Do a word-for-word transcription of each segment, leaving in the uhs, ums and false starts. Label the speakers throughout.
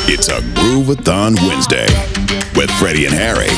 Speaker 1: It's a Groove-a-thon Wednesday with Freddie and Harry.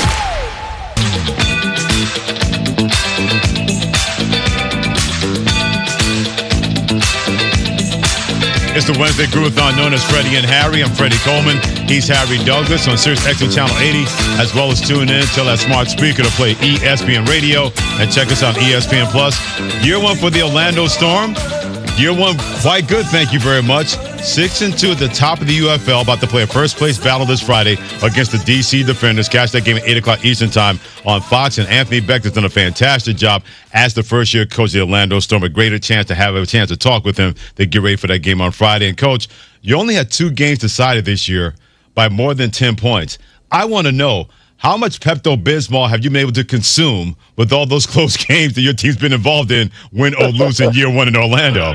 Speaker 2: It's the Wednesday Groove-a-thon known as Freddie and Harry. I'm Freddie Coleman. He's Harry Douglas on Sirius X M Channel eighty, as well as tune in to that smart speaker to play E S P N Radio and check us out on E S P N Plus. Year one for the Orlando Storm. Year one quite good, thank you very much. Six and two at the top of the U F L, about to play a first-place battle this Friday against the D C Defenders. Catch that game at eight o'clock Eastern Time on Fox, and Anthony Beck has done a fantastic job as the first-year coach of the Orlando Storm. A greater chance to have a chance to talk with him to get ready for that game on Friday. And, Coach, you only had two games decided this year by more than ten points. I want to know, how much Pepto-Bismol have you been able to consume with all those close games that your team's been involved in, win or lose in year one in Orlando?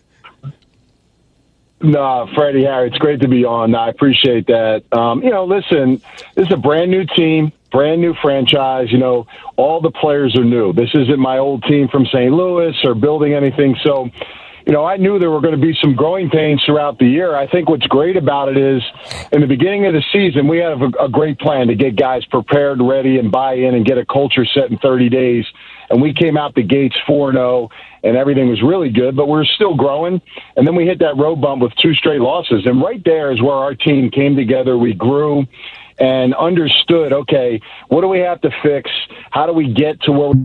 Speaker 3: No, Freddie, Harry, it's great to be on. I appreciate that. Um, you know, listen, this is a brand new team, brand new franchise. You know, all the players are new. This isn't my old team from Saint Louis or building anything. So, you know, I knew there were going to be some growing pains throughout the year. I think what's great about it is in the beginning of the season, we have a, a great plan to get guys prepared, ready, and buy in and get a culture set in thirty days. And we came out the gates four and oh, and everything was really good, but we're still growing. And then we hit that road bump with two straight losses. And right there is where our team came together. We grew and understood, okay, what do we have to fix? How do we get to where we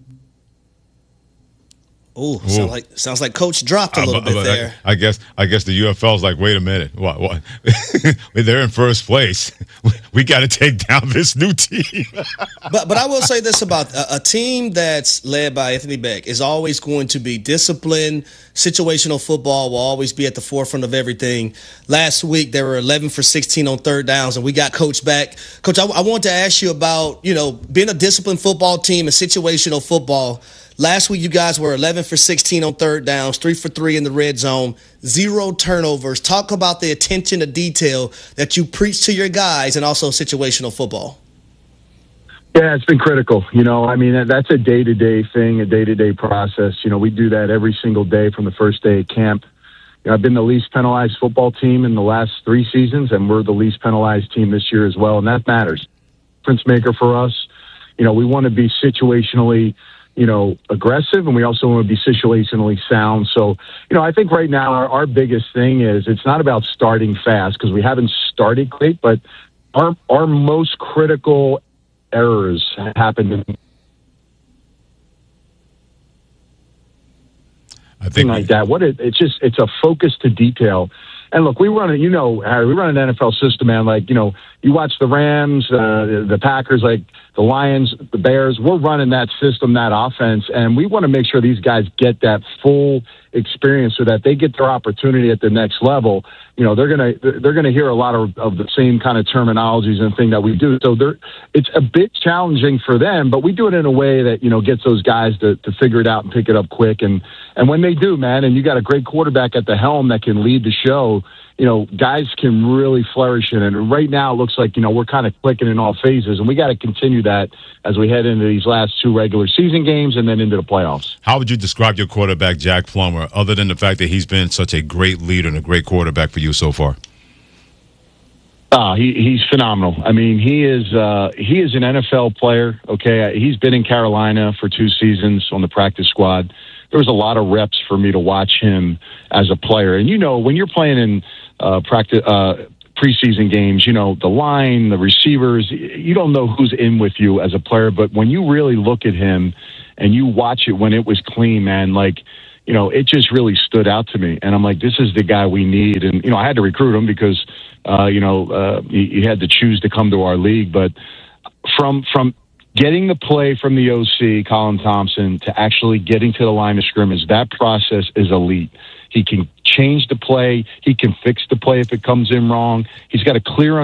Speaker 4: Ooh, sounds like sounds like Coach dropped a little uh, bit there.
Speaker 2: I, I guess I guess the U F L's like, wait a minute, what? What? They're in first place. We got to take down this new team.
Speaker 4: but but I will say this about a, a team that's led by Anthony Beck is always going to be disciplined. Situational football will always be at the forefront of everything. Last week they were eleven for sixteen on third downs, and we got Coach back. Coach, I, I want to ask you about you know being a disciplined football team and situational football. Last week, you guys were eleven for sixteen on third downs, three for three in the red zone, zero turnovers. Talk about the attention to detail that you preach to your guys and also situational football.
Speaker 3: Yeah, it's been critical. You know, I mean, that's a day-to-day thing, a day-to-day process. You know, we do that every single day from the first day of camp. You know, I've been the least penalized football team in the last three seasons, and we're the least penalized team this year as well, and that matters. Difference maker for us. You know, we want to be situationally you know, aggressive, and we also want to be situationally sound. So, you know, I think right now our, our biggest thing is it's not about starting fast because we haven't started great, but our our most critical errors happened in
Speaker 2: I think
Speaker 3: like that. What it, it's just it's a focus to detail. And look, we run it, you know, Harry, we run an N F L system, man. Like, you know, you watch the Rams, uh, the, the Packers, like the Lions, the Bears. We're running that system, that offense, and we want to make sure these guys get that full experience so that they get their opportunity at the next level. You know, they're gonna they're gonna hear a lot of, of the same kind of terminologies and thing that we do. So they're it's a bit challenging for them, but we do it in a way that you know gets those guys to, to figure it out and pick it up quick. And and when they do, man, and you got a great quarterback at the helm that can lead the show. You know, guys can really flourish in it. And right now it looks like, you know, we're kind of clicking in all phases, and we got to continue that as we head into these last two regular season games and then into the playoffs.
Speaker 2: How would you describe your quarterback, Jack Plummer, other than the fact that he's been such a great leader and a great quarterback for you so far?
Speaker 3: Uh, he, he's phenomenal. I mean, he is uh, he is an N F L player, okay? He's been in Carolina for two seasons on the practice squad. There was a lot of reps for me to watch him as a player. And, you know, when you're playing in uh, practice, uh, preseason games, you know, the line, the receivers, you don't know who's in with you as a player. But when you really look at him and you watch it when it was clean, man, like, you know, it just really stood out to me. And I'm like, this is the guy we need. And, you know, I had to recruit him because, uh, you know, uh, he, he had to choose to come to our league. But from from getting the play from the O C, Colin Thompson, to actually getting to the line of scrimmage, that process is elite. He can change the play. He can fix the play if it comes in wrong. He's got a clear